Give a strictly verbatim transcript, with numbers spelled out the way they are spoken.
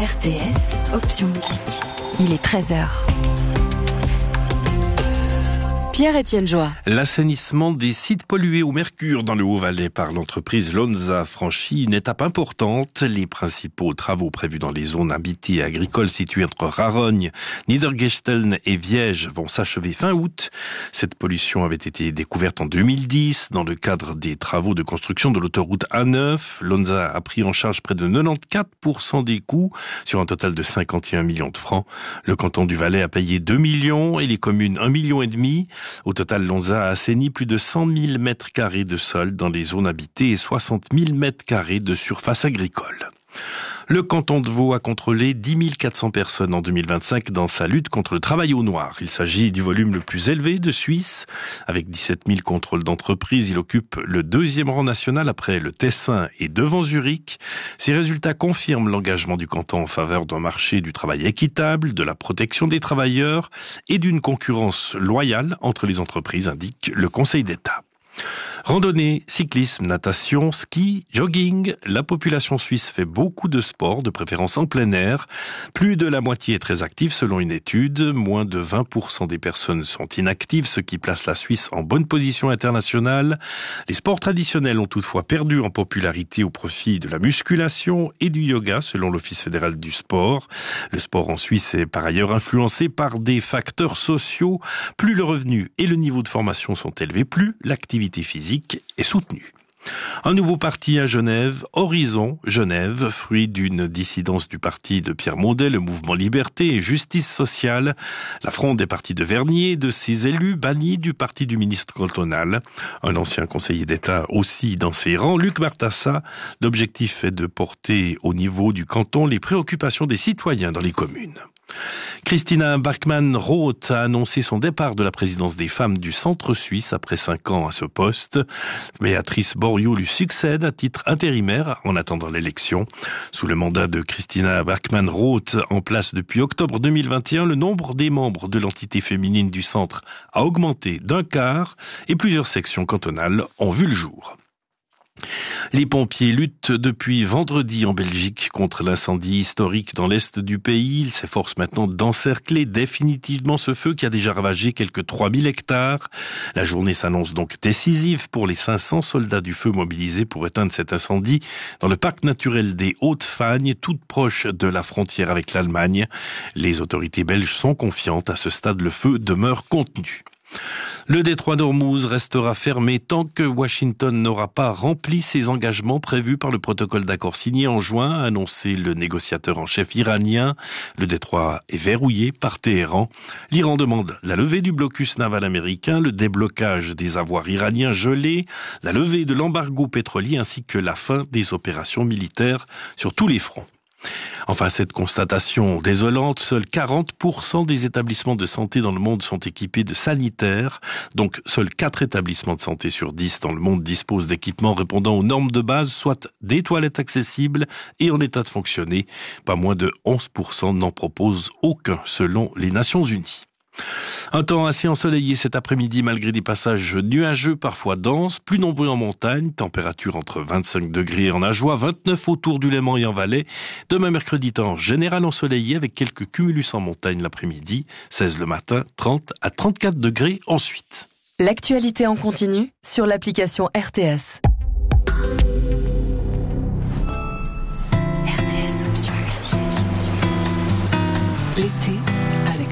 R T S, option musique. Il est treize heures. Pierre-Étienne Joie. L'assainissement des sites pollués au mercure dans le Haut-Valais par l'entreprise Lonza franchit une étape importante. Les principaux travaux prévus dans les zones habitées et agricoles situées entre Rarogne, Niedergesteln et Viège vont s'achever fin août. Cette pollution avait été découverte en deux mille dix dans le cadre des travaux de construction de l'autoroute A neuf. Lonza a pris en charge près de quatre-vingt-quatorze pour cent des coûts sur un total de cinquante et un millions de francs. Le canton du Valais a payé deux millions et les communes un million et demi. Au total, Lonza a assaini plus de cent mille mètres carrés de sol dans les zones habitées et soixante mille mètres carrés de surface agricole. Le canton de Vaud a contrôlé dix mille quatre cents personnes en deux mille vingt-cinq dans sa lutte contre le travail au noir. Il s'agit du volume le plus élevé de Suisse. Avec dix-sept mille contrôles d'entreprise, il occupe le deuxième rang national après le Tessin et devant Zurich. Ces résultats confirment l'engagement du canton en faveur d'un marché du travail équitable, de la protection des travailleurs et d'une concurrence loyale entre les entreprises, indique le Conseil d'État. Randonnée, cyclisme, natation, ski, jogging, la population suisse fait beaucoup de sport, de préférence en plein air. Plus de la moitié est très active selon une étude. Moins de vingt pour cent des personnes sont inactives, ce qui place la Suisse en bonne position internationale. Les sports traditionnels ont toutefois perdu en popularité au profit de la musculation et du yoga, selon l'Office fédéral du sport. Le sport en Suisse est par ailleurs influencé par des facteurs sociaux. Plus le revenu et le niveau de formation sont élevés, plus l'activité physique est soutenu. Un nouveau parti à Genève, Horizon Genève, fruit d'une dissidence du parti de Pierre Maudet, le mouvement Liberté et Justice sociale. La fronde des partis de Vernier et de ses élus bannis du parti du ministre cantonal. Un ancien conseiller d'État aussi dans ses rangs, Luc Martassa. L'objectif est de porter au niveau du canton les préoccupations des citoyens dans les communes. Christina Bachmann-Roth a annoncé son départ de la présidence des femmes du Centre suisse après cinq ans à ce poste. Béatrice Boriot lui succède à titre intérimaire en attendant l'élection. Sous le mandat de Christina Bachmann-Roth, en place depuis octobre deux mille vingt et un, le nombre des membres de l'entité féminine du Centre a augmenté d'un quart et plusieurs sections cantonales ont vu le jour. Les pompiers luttent depuis vendredi en Belgique contre l'incendie historique dans l'est du pays. Ils s'efforcent maintenant d'encercler définitivement ce feu qui a déjà ravagé quelques trois mille hectares. La journée s'annonce donc décisive pour les cinq cents soldats du feu mobilisés pour éteindre cet incendie dans le parc naturel des Hautes-Fagnes, toute proche de la frontière avec l'Allemagne. Les autorités belges sont confiantes. À ce stade, le feu demeure contenu. Le détroit d'Ormuz restera fermé tant que Washington n'aura pas rempli ses engagements prévus par le protocole d'accord signé en juin, a annoncé le négociateur en chef iranien. Le détroit est verrouillé par Téhéran. L'Iran demande la levée du blocus naval américain, le déblocage des avoirs iraniens gelés, la levée de l'embargo pétrolier ainsi que la fin des opérations militaires sur tous les fronts. Enfin, cette constatation désolante, seuls quarante pour cent des établissements de santé dans le monde sont équipés de sanitaires. Donc, seuls quatre établissements de santé sur dix dans le monde disposent d'équipements répondant aux normes de base, soit des toilettes accessibles et en état de fonctionner. Pas moins de onze pour cent n'en proposent aucun, selon les Nations Unies. Un temps assez ensoleillé cet après-midi malgré des passages nuageux, parfois denses, plus nombreux en montagne, température entre vingt-cinq degrés en Ajoie, vingt-neuf autour du Léman et en Valais. Demain mercredi, temps général ensoleillé avec quelques cumulus en montagne l'après-midi, seize le matin, trente à trente-quatre degrés ensuite. L'actualité en continu sur l'application R T S. R T S option musique. L'été